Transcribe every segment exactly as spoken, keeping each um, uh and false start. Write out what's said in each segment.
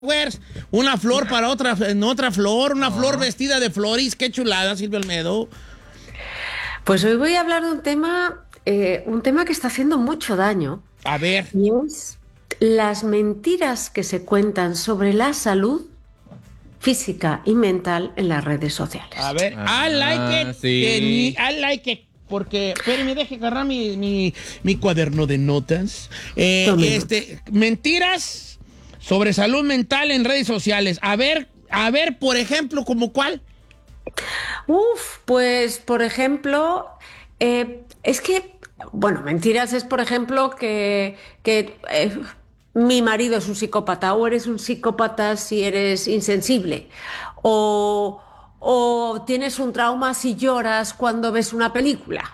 flowers, una flor para otra, en otra flor, una flor vestida de flores. Qué chulada, Silvia Olmedo. Pues hoy voy a hablar de un tema, eh, un tema que está haciendo mucho daño. A ver. Y es las mentiras que se cuentan sobre la salud física y mental en las redes sociales. A ver, Ah, I like it. sí. que ni- I like it. Porque, espérenme, deje agarrar mi, mi, mi cuaderno de notas. Eh, Tome este, mentiras sobre salud mental en redes sociales. A ver, a ver, por ejemplo, ¿como cuál? Uf, pues por ejemplo, eh, es que, bueno, mentiras es por ejemplo que, que eh, mi marido es un psicópata o eres un psicópata si eres insensible o, o tienes un trauma si lloras cuando ves una película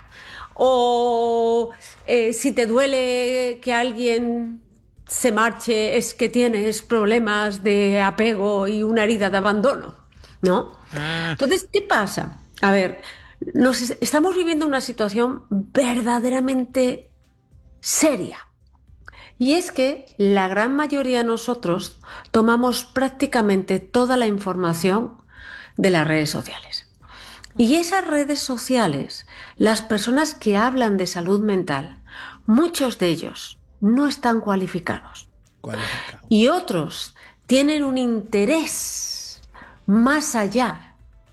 o eh, si te duele que alguien se marche es que tienes problemas de apego y una herida de abandono, ¿no? Ah, Entonces, ¿qué pasa? A ver, nos es- estamos viviendo una situación verdaderamente seria. Y es que la gran mayoría de nosotros tomamos prácticamente toda la información de las redes sociales. Y esas redes sociales, las personas que hablan de salud mental, muchos de ellos no están cualificados. cualificado. Y otros tienen un interés más allá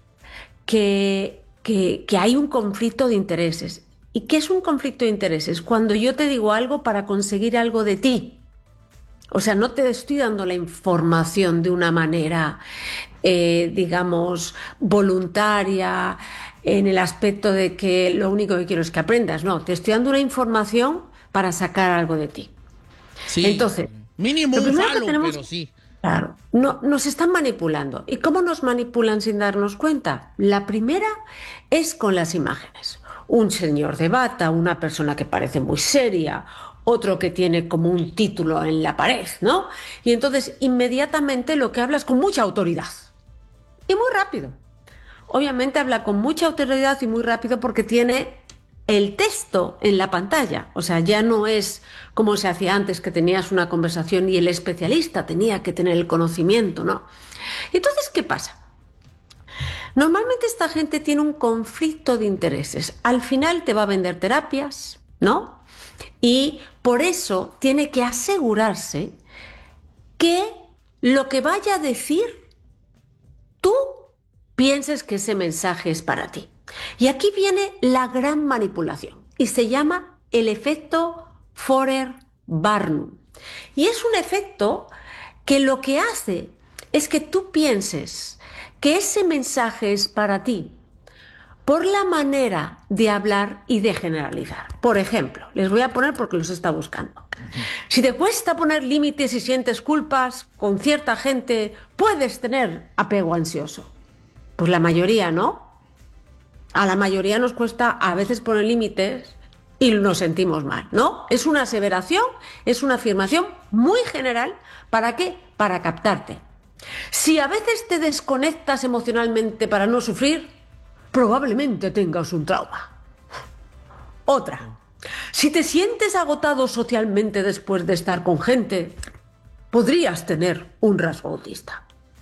que, que, que hay un conflicto de intereses. ¿Y qué es un conflicto de intereses? Cuando yo te digo algo para conseguir algo de ti. O sea, no te estoy dando la información de una manera, eh, digamos, voluntaria, en el aspecto de que lo único que quiero es que aprendas. No, te estoy dando una información para sacar algo de ti. Sí. Entonces, Mínimo lo un primero que falo, tenemos- pero sí. Claro, no, nos están manipulando. ¿Y cómo nos manipulan sin darnos cuenta? La primera es con las imágenes. Un señor de bata, una persona que parece muy seria, otro que tiene como un título en la pared, ¿no? Y entonces inmediatamente lo que habla es con mucha autoridad. Y muy rápido. Obviamente habla con mucha autoridad y muy rápido porque tiene el texto en la pantalla. O sea, ya no es como se hacía antes, que tenías una conversación y el especialista tenía que tener el conocimiento, ¿no? Entonces, ¿qué pasa? Normalmente esta gente tiene un conflicto de intereses. Al final te va a vender terapias, ¿no? Y por eso tiene que asegurarse que lo que vaya a decir tú pienses que ese mensaje es para ti. Y aquí viene la gran manipulación y se llama el efecto Forer-Barnum. Y es un efecto que lo que hace es que tú pienses que ese mensaje es para ti por la manera de hablar y de generalizar. Por ejemplo, les voy a poner porque los está buscando. Si te cuesta poner límites y sientes culpas con cierta gente, puedes tener apego ansioso. Pues la mayoría no. A la mayoría nos cuesta a veces poner límites y nos sentimos mal, ¿no? Es una aseveración, es una afirmación muy general. ¿Para qué? Para captarte. Si a veces te desconectas emocionalmente para no sufrir, probablemente tengas un trauma. Otra. Si te sientes agotado socialmente después de estar con gente, podrías tener un rasgo autista.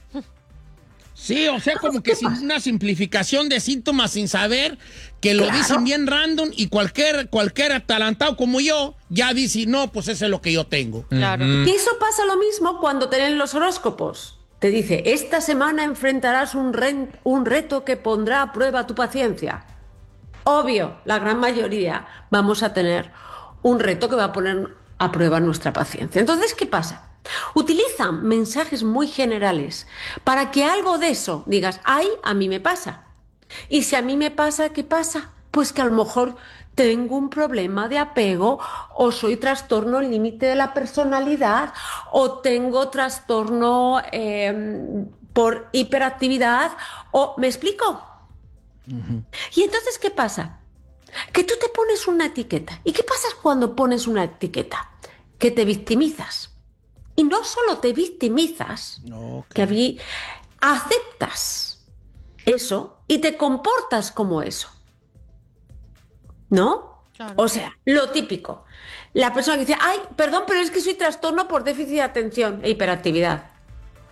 Sí, o sea, como que ¿Qué sin pasa? una simplificación de síntomas sin saber, que lo Claro. dicen bien random y cualquier, cualquier atalantado como yo ya dice, no, pues eso es lo que yo tengo. Claro. Y eso pasa lo mismo cuando te leen los horóscopos. Te dice, esta semana enfrentarás un, ren- un reto que pondrá a prueba tu paciencia. Obvio, la gran mayoría vamos a tener un reto que va a poner a prueba nuestra paciencia. Entonces, ¿qué pasa? Utilizan mensajes muy generales para que algo de eso digas, ay, a mí me pasa. Y si a mí me pasa, ¿qué pasa? Pues que a lo mejor tengo un problema de apego o soy trastorno límite de la personalidad o tengo trastorno eh, por hiperactividad o... ¿Me explico? Y entonces, ¿qué pasa? Que tú te pones una etiqueta. ¿Y qué pasa cuando pones una etiqueta? Que te victimizas. Y no solo te victimizas, No, que allí aceptas eso y te comportas como eso. ¿No? Claro. O sea, lo típico. La persona que dice, ay, perdón, pero es que soy trastorno por déficit de atención e hiperactividad.